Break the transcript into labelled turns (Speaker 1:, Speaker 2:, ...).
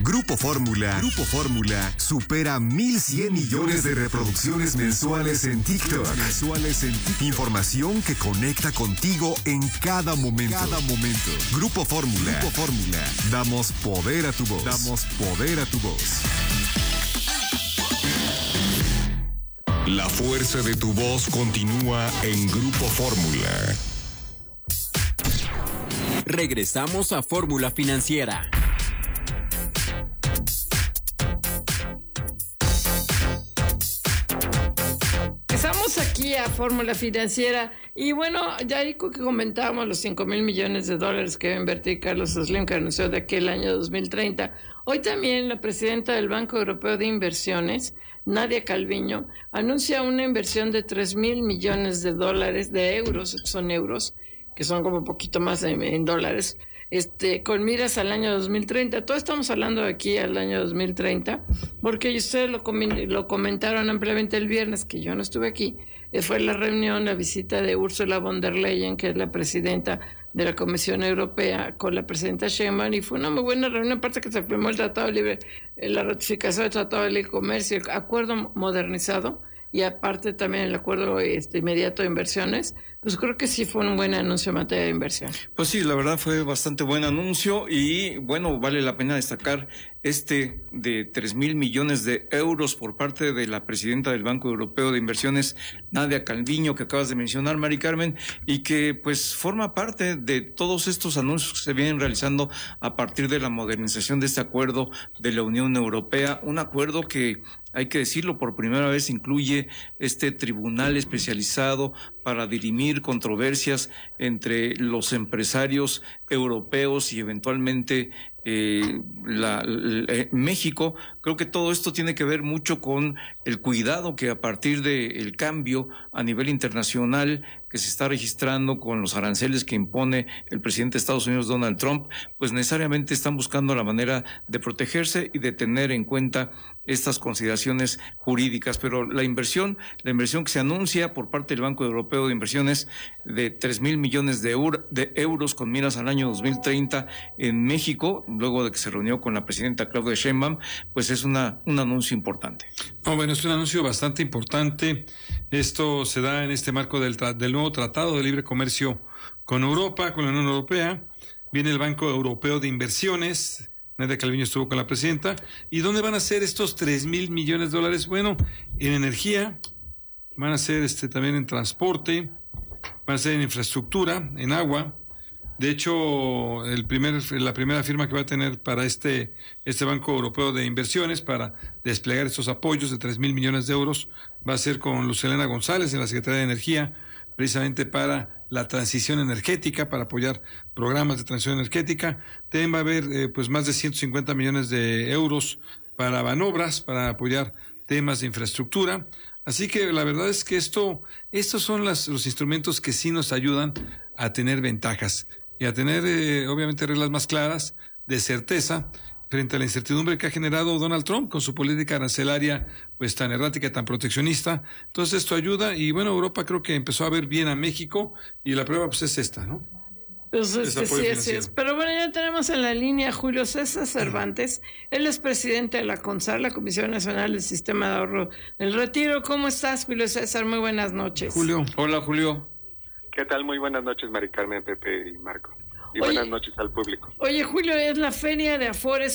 Speaker 1: Grupo Fórmula supera 1,100 millones de reproducciones mensuales en TikTok. Información que conecta contigo en cada momento. Grupo Fórmula. Damos poder a tu voz. La fuerza de tu voz continúa en Grupo Fórmula.
Speaker 2: Regresamos a Fórmula Financiera.
Speaker 3: Estamos aquí a Fórmula Financiera y bueno, ya que comentábamos los 5,000 millones de dólares que va a invertir Carlos Slim, que anunció de aquí el año 2030. Hoy también la presidenta del Banco Europeo de Inversiones, Nadia Calviño, anuncia una inversión de 3,000 millones de dólares, de euros, son euros, que son como un poquito más en dólares, con miras al año 2030. Todos estamos hablando aquí al año 2030, porque ustedes lo comentaron ampliamente el viernes, que yo no estuve aquí. Fue la reunión, la visita de Ursula von der Leyen, que es la presidenta de la Comisión Europea, con la presidenta Sheinbaum, y fue una muy buena reunión, aparte que se firmó el Tratado Libre, la ratificación del Tratado de Libre Comercio, el acuerdo modernizado, y aparte también el acuerdo inmediato de inversiones. Pues creo que sí fue un buen anuncio en materia de inversión.
Speaker 4: Pues sí, la verdad fue bastante buen anuncio y bueno, vale la pena destacar de 3,000 millones de euros por parte de la presidenta del Banco Europeo de Inversiones, Nadia Calviño, que acabas de mencionar, Mari Carmen, y que pues forma parte de todos estos anuncios que se vienen realizando a partir de la modernización de este acuerdo de la Unión Europea, un acuerdo que, hay que decirlo, por primera vez incluye este tribunal especializado para dirimir controversias entre los empresarios europeos y eventualmente México. Creo que todo esto tiene que ver mucho con el cuidado que a partir del cambio a nivel internacional que se está registrando con los aranceles que impone el presidente de Estados Unidos, Donald Trump, pues necesariamente están buscando la manera de protegerse y de tener en cuenta estas consideraciones jurídicas. Pero la inversión que se anuncia por parte del Banco Europeo de Inversiones de 3,000 millones de euros con miras al año 2030 en México, luego de que se reunió con la presidenta Claudia Sheinbaum, pues es un anuncio importante.
Speaker 5: Bueno, es un anuncio bastante importante. Esto se da en este marco del nuevo Tratado de Libre Comercio con Europa, con la Unión Europea. Viene el Banco Europeo de Inversiones. Nadia Calviño estuvo con la presidenta. ¿Y dónde van a ser estos 3,000 millones de dólares? Bueno, en energía, van a ser también en transporte, van a ser en infraestructura, en agua. De hecho, la primera firma que va a tener para este Banco Europeo de Inversiones para desplegar estos apoyos de 3,000 millones de euros va a ser con Luz Helena González en la Secretaría de Energía, precisamente para la transición energética, para apoyar programas de transición energética. También va a haber pues más de 150 millones de euros para Banobras, para apoyar temas de infraestructura. Así que la verdad es que estos son los instrumentos que sí nos ayudan a tener ventajas y a tener obviamente reglas más claras, de certeza, frente a la incertidumbre que ha generado Donald Trump con su política arancelaria pues tan errática, tan proteccionista. Entonces esto ayuda y bueno, Europa creo que empezó a ver bien a México y la prueba pues es esta, ¿no?
Speaker 3: Pues sí es. Pero bueno, ya tenemos en la línea a Julio César Cervantes. Él es presidente de la CONSAR, la Comisión Nacional del Sistema de Ahorro del Retiro. ¿Cómo estás, Julio César? Muy buenas noches.
Speaker 5: Julio.
Speaker 4: Hola, Julio.
Speaker 6: ¿Qué tal? Muy buenas noches, Mari Carmen, Pepe y Marco. Y buenas noches al público.
Speaker 3: Oye, Julio, es la Feria de Afores